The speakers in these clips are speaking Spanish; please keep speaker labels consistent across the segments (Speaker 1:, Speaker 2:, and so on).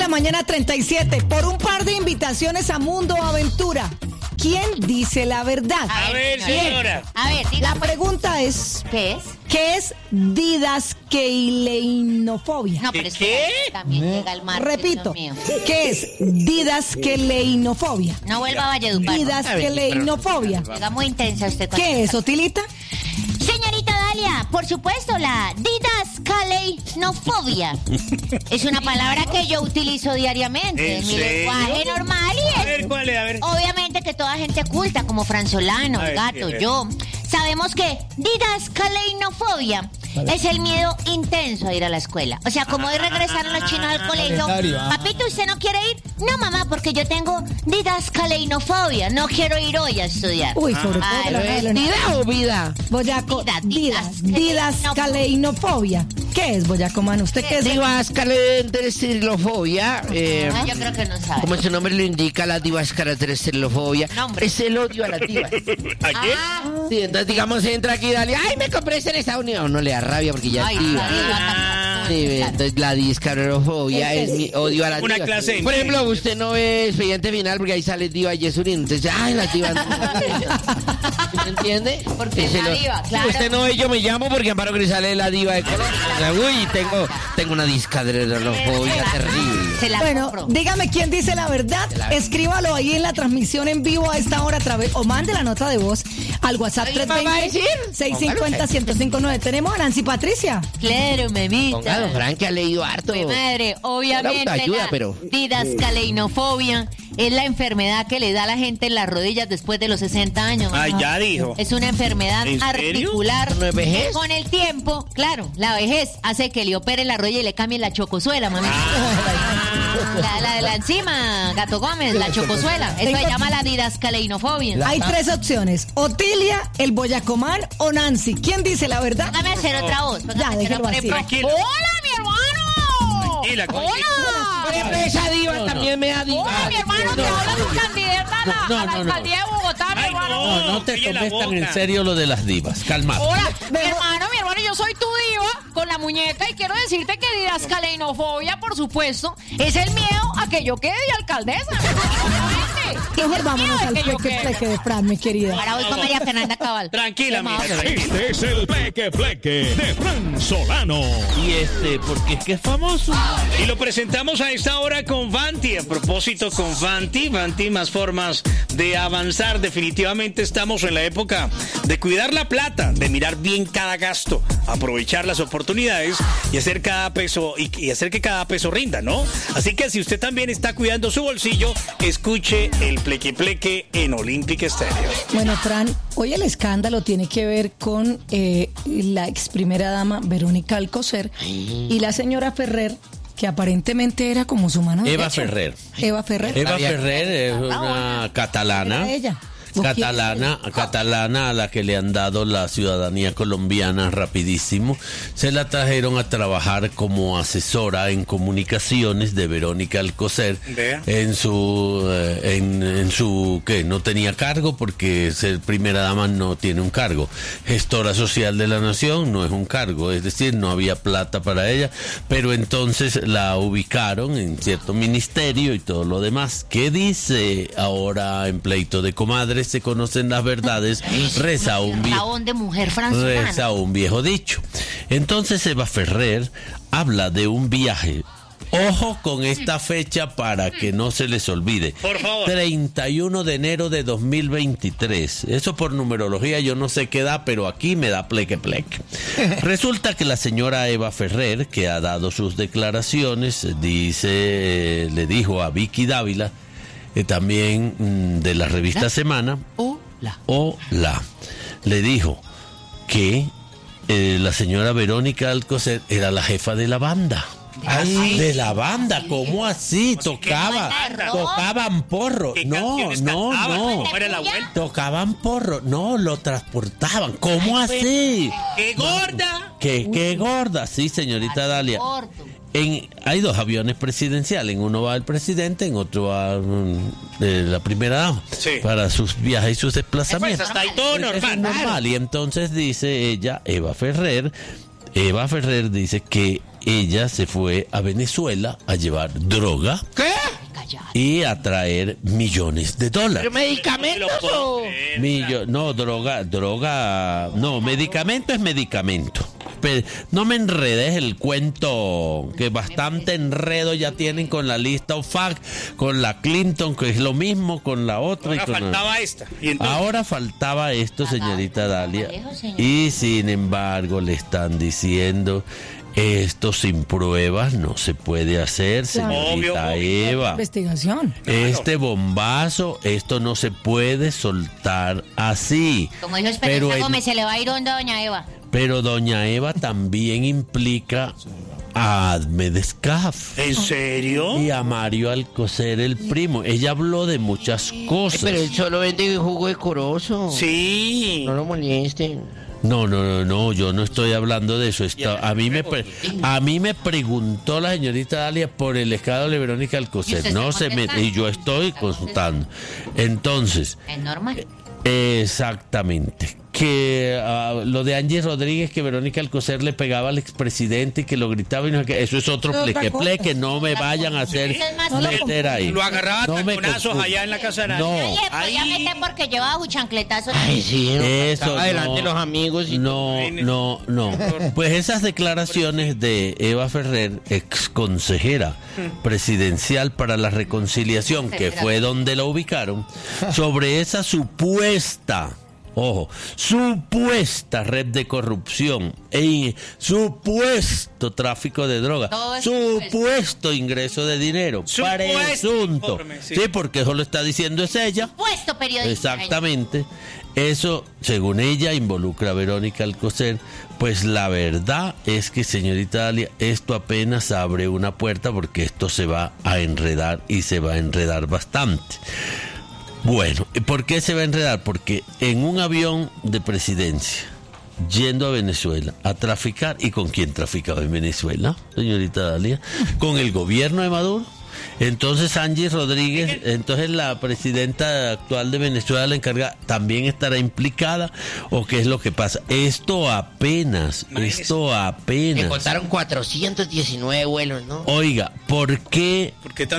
Speaker 1: mañana, 37. Por un par de invitaciones a Mundo Aventura. ¿Quién dice la verdad?
Speaker 2: A ver, señora.
Speaker 3: A ver,
Speaker 1: La pregunta es...
Speaker 3: ¿qué es?
Speaker 1: ¿Qué es didascaleinofobia?
Speaker 3: No, pero
Speaker 2: ¿Qué?
Speaker 3: también llega el martes.
Speaker 1: Repito,
Speaker 3: Dios mío.
Speaker 1: ¿qué es didascaleinofobia?
Speaker 3: No vuelva a Valledupar.
Speaker 1: Didascaleinofobia.
Speaker 3: Llega muy intensa usted. con
Speaker 1: ¿Qué es,
Speaker 3: esta.
Speaker 1: Otilita?
Speaker 3: Señorita Dalia, por supuesto, la didascaleinofobia. Es una palabra que yo utilizo diariamente
Speaker 2: ¿En
Speaker 3: en mi
Speaker 2: serio?
Speaker 3: lenguaje normal y
Speaker 2: A
Speaker 3: es...
Speaker 2: ver, ¿cuál es? A ver.
Speaker 3: Obviamente que toda gente culta, como Franzolano,
Speaker 2: A
Speaker 3: el
Speaker 2: ver,
Speaker 3: gato,
Speaker 2: ¿qué?
Speaker 3: yo, sabemos que didascaleinofobia es el miedo intenso a ir a la escuela. O sea, como de regresar a los chinos al colegio. Papito, ¿usted no quiere ir? No, mamá, porque yo tengo didascaleinofobia. No quiero ir hoy a estudiar.
Speaker 1: Uy, sobre todo
Speaker 3: Ay,
Speaker 1: la de la
Speaker 4: ¿Vida o vida?
Speaker 1: Boyaco,
Speaker 3: Didas,
Speaker 1: didascaleinofobia. ¿Qué es, Boyaco, mano? ¿Usted qué es?
Speaker 4: Divascalenterestilofobia.
Speaker 3: Yo creo que no sabe.
Speaker 4: Como su nombre lo indica, la divascalenterestilofobia.
Speaker 3: Nombre.
Speaker 4: Es el odio a las divas.
Speaker 2: ¿A qué?
Speaker 4: Sí, entonces, digamos, entra aquí y dale, ¡ay, me compré ese en Estados Unidos! No le da rabia porque ya
Speaker 3: Ay,
Speaker 4: es diva.
Speaker 3: la diva tampoco.
Speaker 4: Sí, entonces la discarofobia es mi odio a las
Speaker 2: Una
Speaker 4: divas.
Speaker 2: clase de
Speaker 4: Por ejemplo,
Speaker 2: médicos.
Speaker 4: usted no ve Expediente Final porque ahí sale Diva Yesurín. Entonces, ¡ay, las divas! ¿Me entiende?
Speaker 3: Porque es
Speaker 4: Ese
Speaker 3: la diva, claro.
Speaker 4: Usted no ve Yo Me Llamo porque Amparo Grisales es la diva de Colombia. Uy, tengo una discarofobia terrible.
Speaker 3: Se la
Speaker 1: Bueno,
Speaker 3: compro.
Speaker 1: dígame quién dice la verdad. Escríbalo ahí en la transmisión en vivo a esta hora a través, o mande la nota de voz al WhatsApp
Speaker 4: ¿Alguien más va a decir?
Speaker 1: 320-650-1059. Tenemos a Nancy Patricia.
Speaker 3: Claro, memita.
Speaker 4: Póngalo, Frank, que ha leído harto.
Speaker 3: Mi madre, obviamente
Speaker 4: La autoayuda,
Speaker 3: la
Speaker 4: pero-
Speaker 3: didascaleinofobia es la enfermedad que le da a la gente en las rodillas después de los 60 años.
Speaker 2: Ay, ya dijo.
Speaker 3: Es una enfermedad
Speaker 2: ¿En serio?
Speaker 3: articular.
Speaker 4: ¿No es vejez?
Speaker 3: Que con el tiempo, claro, la vejez hace que le operen la rodilla y le cambien la chocosuela, mamá. La de la encima, Gato Gómez, la chocosuela. Eso se llama la didascaleinofobia.
Speaker 1: Hay tres opciones: Otilia, el Boyacomán o Nancy. ¿Quién dice la verdad?
Speaker 3: Hágame hacer otra voz.
Speaker 1: Ya,
Speaker 3: Hágame hacer
Speaker 1: déjelo
Speaker 3: por
Speaker 1: así.
Speaker 3: ejemplo,
Speaker 2: Tranquila.
Speaker 3: ¡hola, mi hermano!
Speaker 2: Tranquila,
Speaker 4: Por
Speaker 3: ¡Hola!
Speaker 4: ejemplo, esa diva también me da diva.
Speaker 3: ¡Hola, mi hermano! Te habla tu candidata a la alcaldía de Bogotá, mi
Speaker 2: Ay,
Speaker 3: hermano.
Speaker 5: No te
Speaker 2: Oye, la
Speaker 5: tomes tan
Speaker 2: boca.
Speaker 5: en serio lo de las divas. Calma.
Speaker 3: Hola, mi hermano, yo soy tu diva con la muñeca y quiero decirte que didascaleinofobia, por supuesto, es el miedo a que yo quede de alcaldesa.
Speaker 1: Mejor vámonos al
Speaker 3: que yo
Speaker 1: pleque de Fran, mi querida.
Speaker 3: Ahora voy con María Fernanda Cabal.
Speaker 2: Tranquila, mija.
Speaker 6: Este es el Pleque de Fran Solano.
Speaker 5: Y porque es que es famoso.
Speaker 2: Y lo presentamos a esta hora con Vanti. A propósito, con Vanti, más formas de avanzar. Definitivamente estamos en la época de cuidar la plata, de mirar bien cada gasto, aprovechar las oportunidades y hacer cada peso y hacer que cada peso rinda, ¿no? Así que si usted también está cuidando su bolsillo, escuche el Pleque en Olympic Stereo.
Speaker 1: Bueno, Fran, hoy el escándalo tiene que ver con la ex primera dama Verónica Alcocer y la señora Ferrer, que aparentemente era como su mano
Speaker 5: Eva
Speaker 1: derecha.
Speaker 5: Ferrer.
Speaker 1: Eva Ferrer.
Speaker 5: Eva Ferrer es una catalana.
Speaker 1: Era ella.
Speaker 5: Catalana a la que le han dado la ciudadanía colombiana rapidísimo. Se la trajeron a trabajar como asesora en comunicaciones de Verónica Alcocer.
Speaker 2: Vea.
Speaker 5: En su que no tenía cargo, porque ser primera dama no tiene un cargo. Gestora social de la nación no es un cargo, es decir, no había plata para ella, pero entonces la ubicaron en cierto ministerio y todo lo demás. ¿Qué dice ahora en pleito de comadres? Se conocen las verdades, reza un
Speaker 3: de mujer franzolana.
Speaker 5: viejo dicho. Entonces Eva Ferrer habla de un viaje. Ojo con esta fecha para que no se les olvide.
Speaker 2: Por favor.
Speaker 5: 31 de enero de 2023. Eso por numerología yo no sé qué da, pero aquí me da pleque. Resulta que la señora Eva Ferrer, que ha dado sus declaraciones, le dijo a Vicky Dávila, también de la revista Semana, Hola, le dijo que la señora Verónica Alcocer era la jefa de la banda. De la banda, ¿cómo así? Tocaban porro. No.
Speaker 2: ¿Cómo era la vuelta?
Speaker 5: Tocaban porro, no, lo transportaban. ¿Cómo así?
Speaker 2: ¡Qué gorda!
Speaker 5: ¿Qué gorda? Sí, señorita Dalia. Hay dos aviones presidenciales, en uno va el presidente, en otro va la primera dama,
Speaker 2: Sí.
Speaker 5: para sus viajes y sus desplazamientos.
Speaker 2: Pues hasta ahí todo
Speaker 5: Eso es
Speaker 2: normal.
Speaker 5: normal. Y entonces dice ella, Eva Ferrer dice que ella se fue a Venezuela a llevar droga.
Speaker 4: ¿Qué?
Speaker 5: Y a traer millones de dólares.
Speaker 4: ¿Pero medicamentos o...?
Speaker 5: Medicamento es medicamento. Pero no me enredes el cuento, que bastante enredo ya tienen con la lista OFAC, con la Clinton, que es lo mismo, con la otra.
Speaker 2: Ahora faltaba esta.
Speaker 5: Ahora faltaba esto, señorita Dalia. Y sin embargo le están diciendo... Esto sin pruebas no se puede hacer, señorita Eva.
Speaker 1: Investigación.
Speaker 5: Este bombazo, esto no se puede soltar así.
Speaker 3: Como dijo Esperanza Gómez, se le va a ir onda a doña Eva.
Speaker 5: Pero doña Eva también implica a Admedescaf.
Speaker 2: ¿En serio?
Speaker 5: Y a Mario Alcocer, el primo. Ella habló de muchas cosas.
Speaker 4: Pero él solo vende jugo de corozo.
Speaker 2: Sí.
Speaker 4: No lo molesten.
Speaker 5: No, yo no estoy hablando de eso. A mí me preguntó la señorita Dalia por el escándalo de Verónica Alcocer. Y yo estoy consultando. Entonces,
Speaker 3: es normal.
Speaker 5: Exactamente. Que lo de Angie Rodríguez, que Verónica Alcocer le pegaba al expresidente y que lo gritaba, y no, que eso es otro pleque, no me vayan a hacer meter ahí.
Speaker 2: Lo agarraba taconazos allá en la casa de nadie.
Speaker 5: No.
Speaker 3: Oye, podía meter porque llevaba chancletazos.
Speaker 4: Ay, sí,
Speaker 5: eso
Speaker 4: adelante los amigos. Y
Speaker 5: no. Pues esas declaraciones de Eva Ferrer, ex consejera presidencial para la reconciliación, que fue donde la ubicaron, sobre esa supuesta red de corrupción e supuesto tráfico de drogas, supuesto ingreso de dinero, presunto. Sí, porque eso lo está diciendo es ella.
Speaker 3: Supuesto periodista.
Speaker 5: Exactamente. Eso, según ella, involucra a Verónica Alcocer. Pues la verdad es que, señorita Dalia, esto apenas abre una puerta, porque esto se va a enredar y se va a enredar bastante. Bueno, ¿por qué se va a enredar? Porque en un avión de presidencia, yendo a Venezuela a traficar, ¿y con quién traficaba en Venezuela, señorita Dalia? Con el gobierno de Maduro. Entonces Angie Rodríguez, entonces la presidenta actual de Venezuela, la encargada, ¿también estará implicada? ¿O qué es lo que pasa? Esto apenas.
Speaker 4: Me contaron 419 vuelos, ¿no?
Speaker 5: Oiga, ¿por qué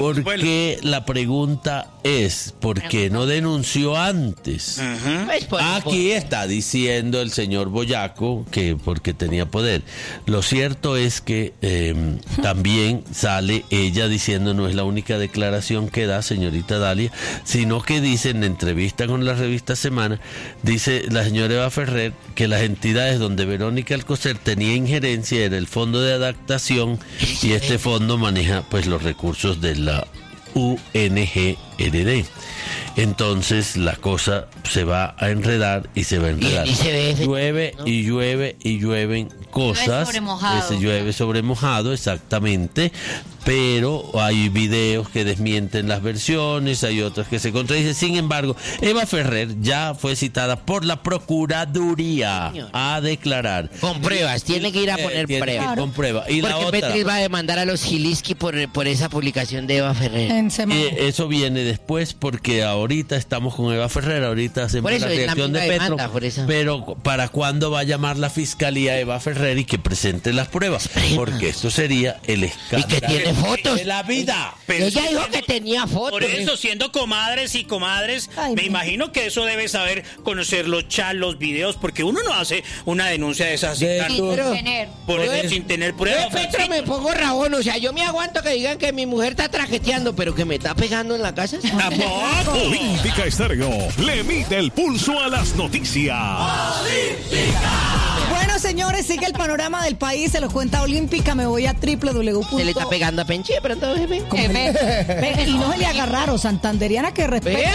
Speaker 5: la pregunta es, ¿por qué no denunció antes? Aquí está diciendo el señor Boyaco que porque tenía poder. Lo cierto es que también sale ella diciendo, no es la única declaración que da, señorita Dalia, sino que dice en entrevista con la revista Semana, dice la señora Eva Ferrer que las entidades donde Verónica Alcocer tenía injerencia era el Fondo de Adaptación, y este fondo maneja pues los recursos de la UNGRD. Entonces la cosa se va a enredar y se va a enredar. Llueve, ¿no? y llueven cosas. Llueve sobre mojado, exactamente. Pero hay videos que desmienten las versiones, hay otras que se contradicen. Sin embargo, Eva Ferrer ya fue citada por la Procuraduría a declarar.
Speaker 4: Con pruebas, tiene que ir a poner pruebas.
Speaker 5: Con pruebas. Y
Speaker 4: porque
Speaker 5: la otra,
Speaker 4: Petris va a demandar a los Gilinski por esa publicación de Eva Ferrer.
Speaker 5: Eso viene después, porque ahorita estamos con Eva Ferrer, ahorita hacemos la reacción de Petro. Pero ¿para cuándo va a llamar la fiscalía a Eva Ferrer y que presente las pruebas? Porque esto sería el escándalo.
Speaker 4: ¿Y que tiene fotos?
Speaker 5: De la vida.
Speaker 4: Pero ella dijo que tenía fotos.
Speaker 2: Por eso, siendo comadres y comadres, me imagino que eso debe saber conocer los chats, los videos, porque uno no hace una denuncia de esas sin tener pruebas.
Speaker 4: Yo, Petro, me pongo rabón, o sea, yo me aguanto que digan que mi mujer está traqueteando, pero que me está pegando en la casa.
Speaker 6: Olímpica Estéreo le mide el pulso a las noticias.
Speaker 1: Bueno, señores, sigue el panorama del país, se lo cuenta Olímpica, me voy a www.
Speaker 4: Se le está pegando a Penchi, pero todo jefe.
Speaker 1: Y no se le agarraron, santanderiana que respeta.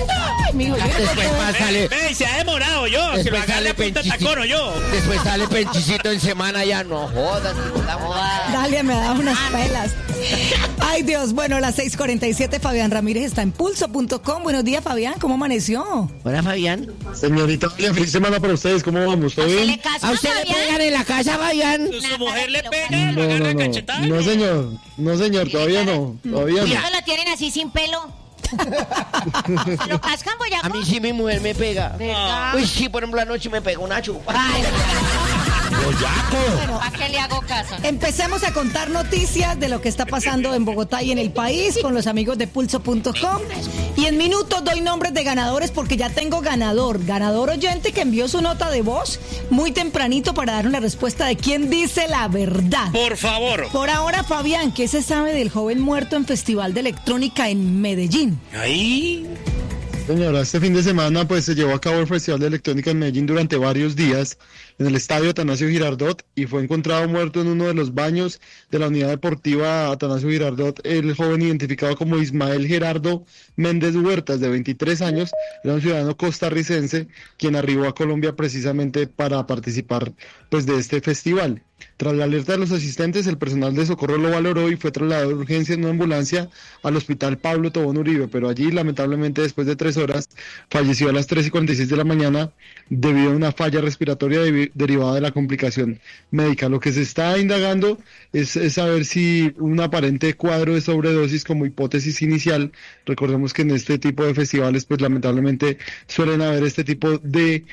Speaker 2: Se ha demorado yo, se lo agarre punta tacón o yo.
Speaker 4: Después sale Penchicito en semana, ya no jodas.
Speaker 1: Dale, me da unas pelas. Ay, Dios, bueno, las 6:47, Fabián Ramírez está en pulso.com. Buenos días, Fabián, ¿cómo amaneció?
Speaker 4: Hola, Fabián.
Speaker 7: Señorita, feliz semana para ustedes, ¿cómo vamos? ¿Todo bien?
Speaker 4: ¿A usted le pegan en la casa, Fabián?
Speaker 2: ¿Su mujer le pega? ¿Lo agarra cachetada?
Speaker 7: No, señor, todavía no.
Speaker 3: ¿Por qué lo tienen así sin pelo? ¿Se lo cascan, Boyaco?
Speaker 4: A mí sí mi mujer me pega.
Speaker 3: ¿Verdad?
Speaker 4: Uy, sí, por ejemplo, anoche me pegó una chupa.
Speaker 3: Ay, Bueno, ¿a qué le hago caso?
Speaker 1: Empecemos a contar noticias de lo que está pasando en Bogotá y en el país con los amigos de pulso.com. Y en minutos doy nombres de ganadores porque ya tengo ganador oyente que envió su nota de voz muy tempranito para dar una respuesta de quién dice la verdad.
Speaker 2: Por favor.
Speaker 1: Por ahora, Fabián, ¿qué se sabe del joven muerto en Festival de Electrónica en Medellín?
Speaker 2: Ahí.
Speaker 7: Señora, este fin de semana pues se llevó a cabo el Festival de Electrónica en Medellín durante varios días en el estadio Atanasio Girardot y fue encontrado muerto en uno de los baños de la unidad deportiva Atanasio Girardot el joven identificado como Ismael Gerardo Méndez Huertas, de 23 años, era un ciudadano costarricense quien arribó a Colombia precisamente para participar pues de este festival. Tras la alerta de los asistentes, el personal de socorro lo valoró y fue trasladado de urgencia en una ambulancia al hospital Pablo Tobón Uribe, pero allí lamentablemente después de 3 horas falleció a las 3:46 de la mañana debido a una falla respiratoria derivada de la complicación médica. Lo que se está indagando es saber si un aparente cuadro de sobredosis como hipótesis inicial. Recordemos que en este tipo de festivales pues lamentablemente suelen haber este tipo de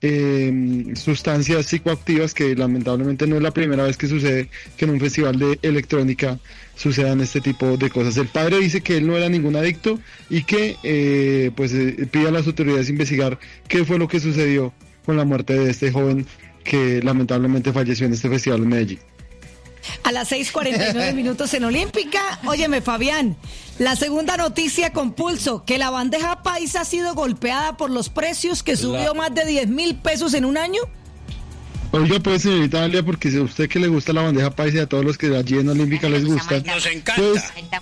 Speaker 7: sustancias psicoactivas, que lamentablemente no es la primera vez que sucede que en un festival de electrónica sucedan este tipo de cosas. El padre dice que él no era ningún adicto y que pide a las autoridades investigar qué fue lo que sucedió con la muerte de este joven que lamentablemente falleció en este festival en Medellín.
Speaker 1: A las 6:49 minutos en Olímpica. Óyeme, Fabián, la segunda noticia con Pulso, que la bandeja paisa ha sido golpeada por los precios, que subió más de 10.000 pesos en un año.
Speaker 7: Oiga, pues, señorita Dalia, porque si a usted que le gusta la bandeja paisa y a todos los que allí en Olímpica les gusta,
Speaker 2: Nos encanta.
Speaker 7: pues,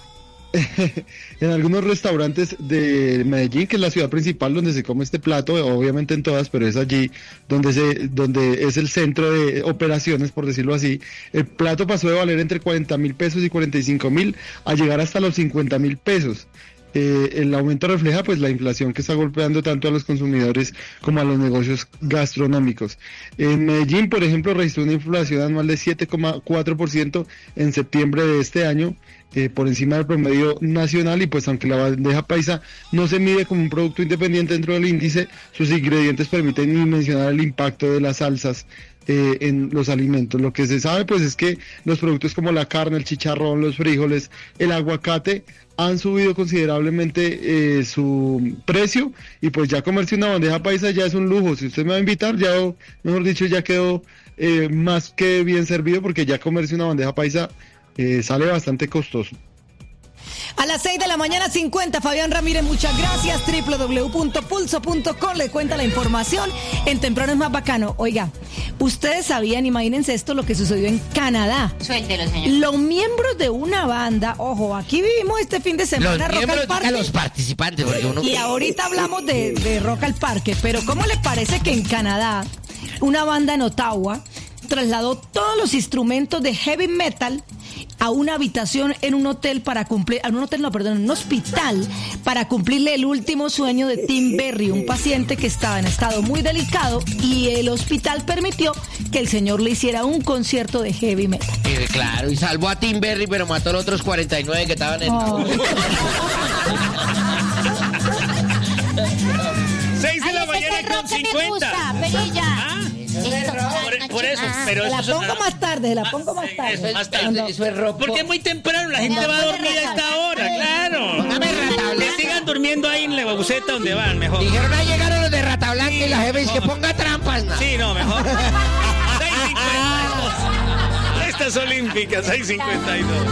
Speaker 7: en algunos restaurantes de Medellín, que es la ciudad principal donde se come este plato, obviamente en todas, pero es allí donde es el centro de operaciones, por decirlo así, el plato pasó de valer entre 40.000 pesos y 45.000 a llegar hasta los 50.000 pesos. El aumento refleja pues la inflación que está golpeando tanto a los consumidores como a los negocios gastronómicos. En Medellín, por ejemplo, registró una inflación anual de 7,4% en septiembre de este año, por encima del promedio nacional, y pues aunque la bandeja paisa no se mide como un producto independiente dentro del índice, sus ingredientes permiten dimensionar el impacto de las salsas en los alimentos. Lo que se sabe pues es que los productos como la carne, el chicharrón, los frijoles, el aguacate han subido considerablemente su precio, y pues ya comerse una bandeja paisa ya es un lujo. Si usted me va a invitar, ya, mejor dicho, ya quedó más que bien servido, porque ya comerse una bandeja paisa sale bastante costoso.
Speaker 1: A las 6:50, Fabián Ramírez, muchas gracias. www.pulso.com le cuenta la información. En Temprano es más bacano. Oiga, ustedes sabían, imagínense esto, lo que sucedió en Canadá.
Speaker 3: Suéltelo, señor.
Speaker 1: Los miembros de una banda, ojo, aquí vivimos este fin de semana
Speaker 4: Los
Speaker 1: Rock al Parque.
Speaker 4: los participantes, porque uno...
Speaker 1: Y ahorita hablamos de Rock al Parque, pero ¿cómo le parece que en Canadá una banda en Ottawa trasladó todos los instrumentos de heavy metal a una habitación en un hotel para cumplir, en un hospital, para cumplirle el último sueño de Tim Berry, un paciente que estaba en estado muy delicado, y el hospital permitió que el señor le hiciera un concierto de heavy metal.
Speaker 4: Claro, y salvó a Tim Berry, pero mató a los otros 49 que estaban en...
Speaker 1: Oh.
Speaker 2: 6 de la mañana con 50. Por eso, pero
Speaker 1: Se la
Speaker 2: eso
Speaker 1: pongo más tarde, se la pongo más tarde.
Speaker 2: Eso, más tarde.
Speaker 4: Eso es rock.
Speaker 2: Porque es muy temprano, la gente va a dormir a esta hora, claro.
Speaker 4: Póngame Rata
Speaker 2: Que
Speaker 4: Blanca.
Speaker 2: sigan durmiendo ahí en la buceta donde van, mejor.
Speaker 4: Dijeron, ahí llegaron los de Rata Blanca y la jefe dice que ponga trampas, ¿no?
Speaker 2: Sí, no, mejor. 6:52. Estas Olímpicas, 6:52.